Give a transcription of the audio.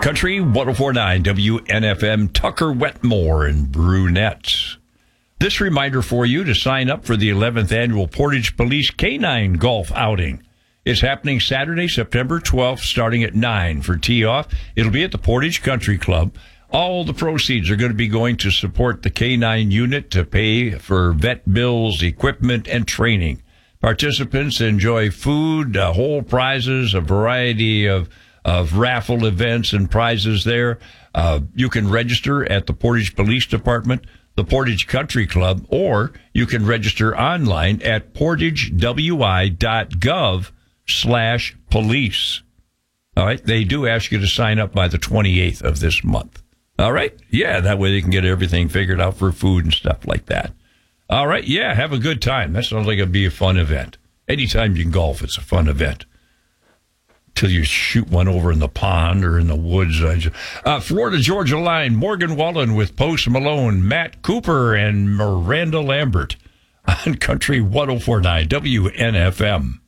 Country 104.9 WNFM, Tucker Wetmore and Brunette. This reminder for you to sign up for the 11th annual Portage Police Canine Golf Outing. It's happening Saturday, September 12th, starting at 9 for tee-off. It'll be at the Portage Country Club. All the proceeds are going to be going to support the Canine unit to pay for vet bills, equipment, and training. Participants enjoy food, whole prizes, a variety of raffle events and prizes there. You can register at the Portage Police Department, the Portage Country Club, or you can register online at portagewi.gov/police. All right. They do ask you to sign up by the 28th of this month. All right. Yeah. That way they can get everything figured out for food and stuff like that. All right. Yeah. Have a good time. That sounds like it'd be a fun event. Anytime you can golf, it's a fun event. Till you shoot one over in the pond or in the woods. Florida-Georgia line, Morgan Wallen with Post Malone, Matt Cooper, and Miranda Lambert on Country 104.9 WNFM.